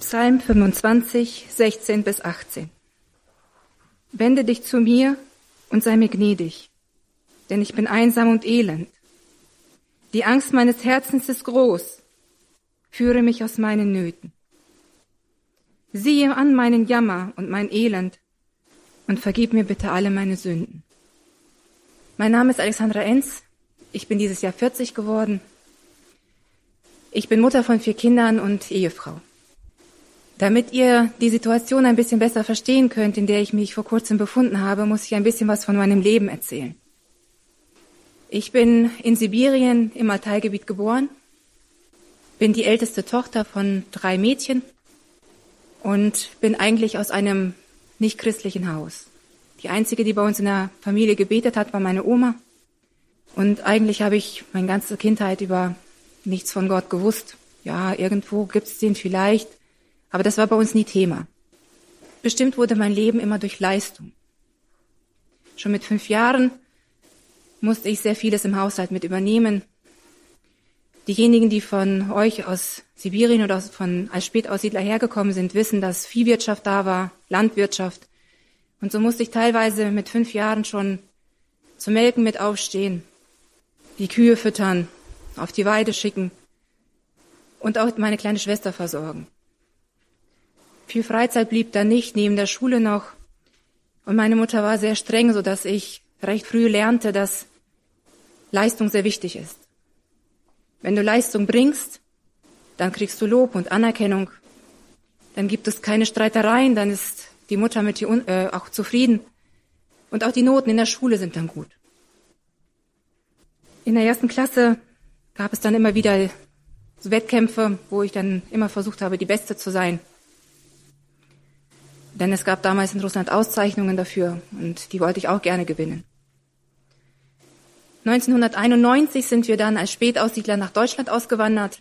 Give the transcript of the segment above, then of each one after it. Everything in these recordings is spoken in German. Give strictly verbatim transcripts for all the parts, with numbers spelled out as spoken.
Psalm fünfundzwanzig, sechzehn bis achtzehn. Wende dich zu mir und sei mir gnädig, denn ich bin einsam und elend. Die Angst meines Herzens ist groß. Führe mich aus meinen Nöten. Siehe an meinen Jammer und mein Elend und vergib mir bitte alle meine Sünden. Mein Name ist Alexandra Enz. Ich bin dieses Jahr vierzig geworden. Ich bin Mutter von vier Kindern und Ehefrau. Damit ihr die Situation ein bisschen besser verstehen könnt, in der ich mich vor kurzem befunden habe, muss ich ein bisschen was von meinem Leben erzählen. Ich bin in Sibirien im Altaigebiet geboren, bin die älteste Tochter von drei Mädchen und bin eigentlich aus einem nicht-christlichen Haus. Die einzige, die bei uns in der Familie gebetet hat, war meine Oma. Und eigentlich habe ich meine ganze Kindheit über nichts von Gott gewusst. Ja, irgendwo gibt es den vielleicht. Aber das war bei uns nie Thema. Bestimmt wurde mein Leben immer durch Leistung. Schon mit fünf Jahren musste ich sehr vieles im Haushalt mit übernehmen. Diejenigen, die von euch aus Sibirien oder von als Spätaussiedler hergekommen sind, wissen, dass Viehwirtschaft da war, Landwirtschaft. Und so musste ich teilweise mit fünf Jahren schon zum Melken mit aufstehen, die Kühe füttern, auf die Weide schicken und auch meine kleine Schwester versorgen. Viel Freizeit blieb da nicht, neben der Schule noch. Und meine Mutter war sehr streng, sodass ich recht früh lernte, dass Leistung sehr wichtig ist. Wenn du Leistung bringst, dann kriegst du Lob und Anerkennung. Dann gibt es keine Streitereien, dann ist die Mutter mit dir äh, auch zufrieden. Und auch die Noten in der Schule sind dann gut. In der ersten Klasse gab es dann immer wieder so Wettkämpfe, wo ich dann immer versucht habe, die Beste zu sein. Denn es gab damals in Russland Auszeichnungen dafür und die wollte ich auch gerne gewinnen. neunzehnhunderteinundneunzig sind wir dann als Spätaussiedler nach Deutschland ausgewandert.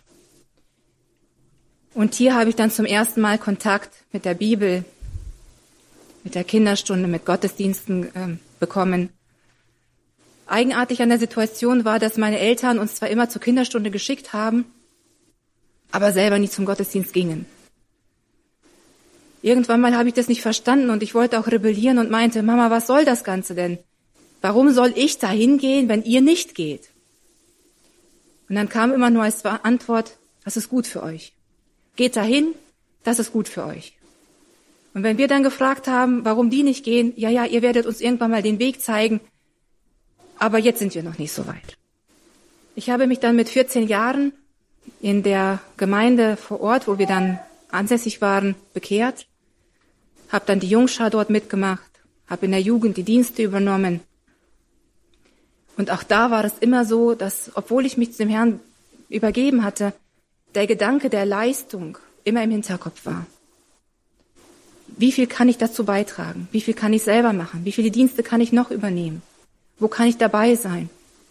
Und hier habe ich dann zum ersten Mal Kontakt mit der Bibel, mit der Kinderstunde, mit Gottesdiensten äh, bekommen. Eigenartig an der Situation war, dass meine Eltern uns zwar immer zur Kinderstunde geschickt haben, aber selber nie zum Gottesdienst gingen. Irgendwann mal habe ich das nicht verstanden und ich wollte auch rebellieren und meinte, Mama, was soll das Ganze denn? Warum soll ich da hingehen, wenn ihr nicht geht? Und dann kam immer nur als Antwort, das ist gut für euch. Geht dahin, das ist gut für euch. Und wenn wir dann gefragt haben, warum die nicht gehen, ja, ja, ihr werdet uns irgendwann mal den Weg zeigen, aber jetzt sind wir noch nicht so weit. Ich habe mich dann mit vierzehn Jahren in der Gemeinde vor Ort, wo wir dann ansässig waren, bekehrt. Habe dann die Jungschar dort mitgemacht, habe in der Jugend die Dienste übernommen. Und auch da war es immer so, dass, obwohl ich mich dem Herrn übergeben hatte, der Gedanke der Leistung immer im Hinterkopf war. Wie viel kann ich dazu beitragen? Wie viel kann ich selber machen? Wie viele Dienste kann ich noch übernehmen? Wo kann ich dabei sein?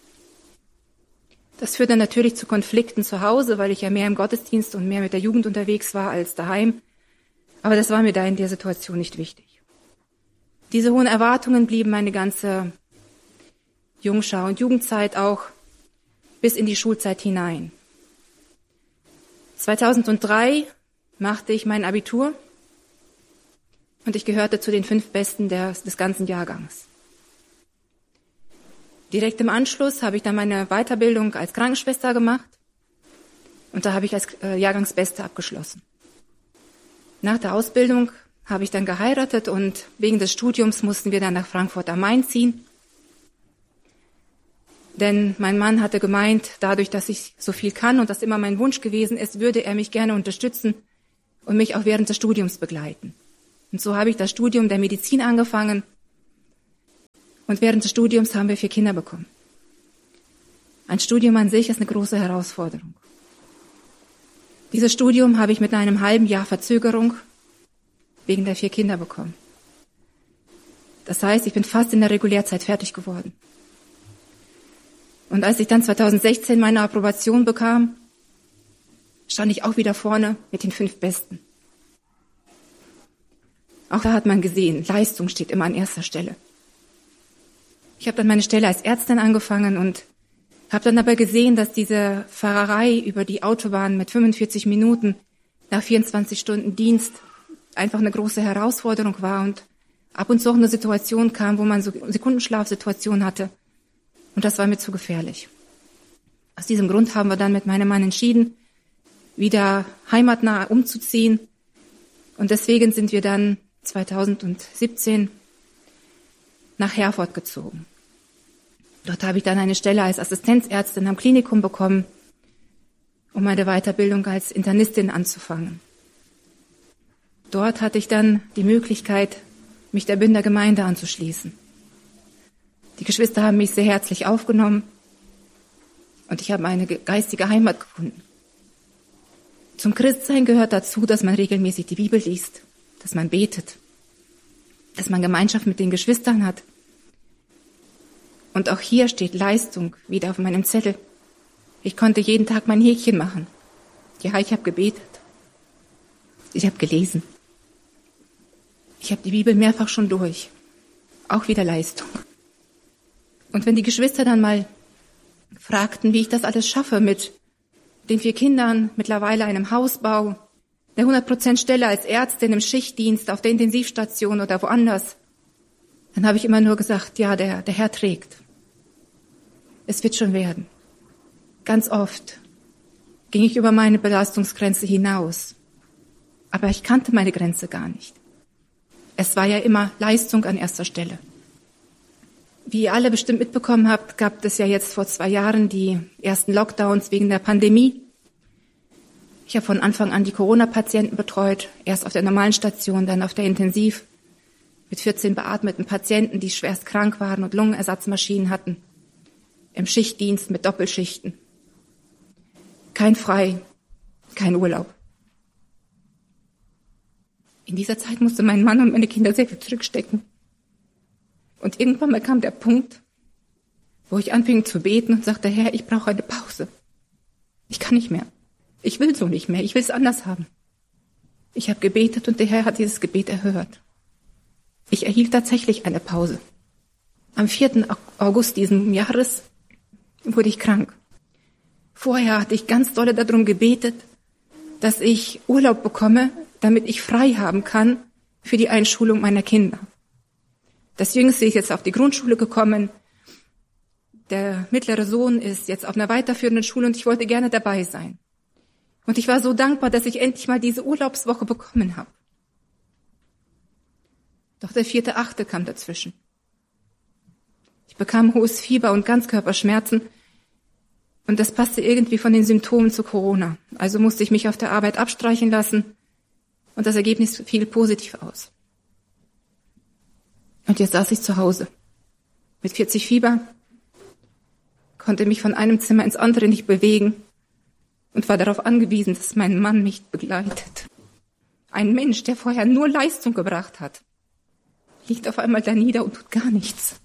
Das führte natürlich zu Konflikten zu Hause, weil ich ja mehr im Gottesdienst und mehr mit der Jugend unterwegs war als daheim. Aber das war mir da in der Situation nicht wichtig. Diese hohen Erwartungen blieben meine ganze Jungschar- und Jugendzeit auch bis in die Schulzeit hinein. zweitausenddrei machte ich mein Abitur und ich gehörte zu den fünf Besten des, des ganzen Jahrgangs. Direkt im Anschluss habe ich dann meine Weiterbildung als Krankenschwester gemacht und da habe ich als äh, Jahrgangsbeste abgeschlossen. Nach der Ausbildung habe ich dann geheiratet und wegen des Studiums mussten wir dann nach Frankfurt am Main ziehen. Denn mein Mann hatte gemeint, dadurch, dass ich so viel kann und das immer mein Wunsch gewesen ist, würde er mich gerne unterstützen und mich auch während des Studiums begleiten. Und so habe ich das Studium der Medizin angefangen. Und während des Studiums haben wir vier Kinder bekommen. Ein Studium an sich ist eine große Herausforderung. Dieses Studium habe ich mit einem halben Jahr Verzögerung wegen der vier Kinder bekommen. Das heißt, ich bin fast in der Regulärzeit fertig geworden. Und als ich dann zweitausendsechzehn meine Approbation bekam, stand ich auch wieder vorne mit den fünf Besten. Auch da hat man gesehen, Leistung steht immer an erster Stelle. Ich habe dann meine Stelle als Ärztin angefangen und habe dann aber gesehen, dass diese Fahrerei über die Autobahn mit fünfundvierzig Minuten nach vierundzwanzig Stunden Dienst einfach eine große Herausforderung war und ab und zu auch eine Situation kam, wo man so Sekundenschlafsituationen hatte. Und das war mir zu gefährlich. Aus diesem Grund haben wir dann mit meinem Mann entschieden, wieder heimatnah umzuziehen. Und deswegen sind wir dann zweitausendsiebzehn nach Herford gezogen. Dort habe ich dann eine Stelle als Assistenzärztin am Klinikum bekommen, um meine Weiterbildung als Internistin anzufangen. Dort hatte ich dann die Möglichkeit, mich der Bünder Gemeinde anzuschließen. Die Geschwister haben mich sehr herzlich aufgenommen und ich habe eine geistige Heimat gefunden. Zum Christsein gehört dazu, dass man regelmäßig die Bibel liest, dass man betet, dass man Gemeinschaft mit den Geschwistern hat. Und auch hier steht Leistung wieder auf meinem Zettel. Ich konnte jeden Tag mein Häkchen machen. Ja, ich habe gebetet. Ich habe gelesen. Ich habe die Bibel mehrfach schon durch. Auch wieder Leistung. Und wenn die Geschwister dann mal fragten, wie ich das alles schaffe mit den vier Kindern, mittlerweile einem Hausbau, der hundert Prozent Stelle als Ärztin im Schichtdienst auf der Intensivstation oder woanders, dann habe ich immer nur gesagt, ja, der, der Herr trägt. Es wird schon werden. Ganz oft ging ich über meine Belastungsgrenze hinaus. Aber ich kannte meine Grenze gar nicht. Es war ja immer Leistung an erster Stelle. Wie ihr alle bestimmt mitbekommen habt, gab es ja jetzt vor zwei Jahren die ersten Lockdowns wegen der Pandemie. Ich habe von Anfang an die Corona-Patienten betreut, erst auf der normalen Station, dann auf der Intensiv, mit vierzehn beatmeten Patienten, die schwerst krank waren und Lungenersatzmaschinen hatten, im Schichtdienst mit Doppelschichten. Kein Frei, kein Urlaub. In dieser Zeit musste mein Mann und meine Kinder sehr viel zurückstecken. Und irgendwann mal kam der Punkt, wo ich anfing zu beten und sagte, Herr, ich brauche eine Pause. Ich kann nicht mehr. Ich will so nicht mehr. Ich will es anders haben. Ich habe gebetet und der Herr hat dieses Gebet erhört. Ich erhielt tatsächlich eine Pause. Am vierten August diesen Jahres wurde ich krank. Vorher hatte ich ganz dolle darum gebetet, dass ich Urlaub bekomme, damit ich frei haben kann für die Einschulung meiner Kinder. Das Jüngste ist jetzt auf die Grundschule gekommen. Der mittlere Sohn ist jetzt auf einer weiterführenden Schule und ich wollte gerne dabei sein. Und ich war so dankbar, dass ich endlich mal diese Urlaubswoche bekommen habe. Doch der vierte Achte kam dazwischen. Ich bekam hohes Fieber und Ganzkörperschmerzen und das passte irgendwie von den Symptomen zu Corona. Also musste ich mich auf der Arbeit abstreichen lassen und das Ergebnis fiel positiv aus. Und jetzt saß ich zu Hause mit vierzig Fieber, konnte mich von einem Zimmer ins andere nicht bewegen und war darauf angewiesen, dass mein Mann mich begleitet. Ein Mensch, der vorher nur Leistung gebracht hat, liegt auf einmal da nieder und tut gar nichts.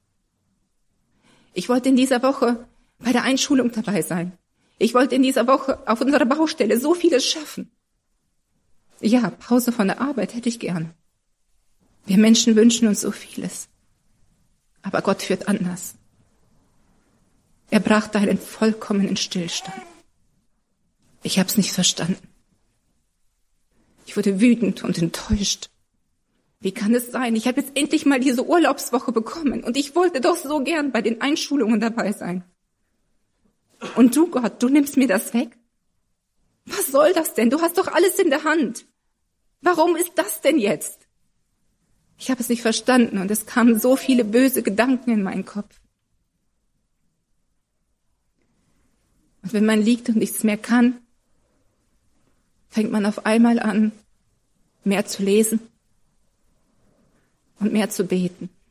Ich wollte in dieser Woche bei der Einschulung dabei sein. Ich wollte in dieser Woche auf unserer Baustelle so vieles schaffen. Ja, Pause von der Arbeit hätte ich gern. Wir Menschen wünschen uns so vieles. Aber Gott führt anders. Er brachte einen vollkommenen Stillstand. Ich habe es nicht verstanden. Ich wurde wütend und enttäuscht. Wie kann es sein? Ich habe jetzt endlich mal diese Urlaubswoche bekommen und ich wollte doch so gern bei den Einschulungen dabei sein. Und du, Gott, du nimmst mir das weg? Was soll das denn? Du hast doch alles in der Hand. Warum ist das denn jetzt? Ich habe es nicht verstanden und es kamen so viele böse Gedanken in meinen Kopf. Und wenn man liegt und nichts mehr kann, fängt man auf einmal an, mehr zu lesen und mehr zu beten.